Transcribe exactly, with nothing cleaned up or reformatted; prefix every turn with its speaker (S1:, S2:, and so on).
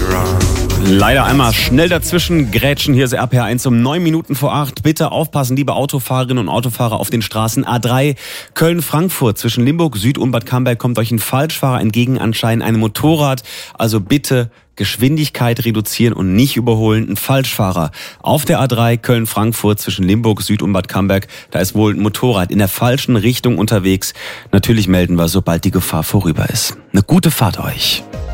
S1: Leider einmal schnell dazwischen grätschen. Hier ist R P R eins um neun Minuten vor acht. Bitte aufpassen, liebe Autofahrerinnen und Autofahrer auf den Straßen A drei Köln-Frankfurt. Zwischen Limburg Süd und Bad Camberg kommt euch ein Falschfahrer entgegen, anscheinend ein Motorrad. Also bitte Geschwindigkeit reduzieren und nicht überholen. Ein Falschfahrer auf der A drei Köln-Frankfurt zwischen Limburg Süd und Bad Camberg. Da ist wohl ein Motorrad in der falschen Richtung unterwegs. Natürlich melden wir, sobald die Gefahr vorüber ist. Eine gute Fahrt euch.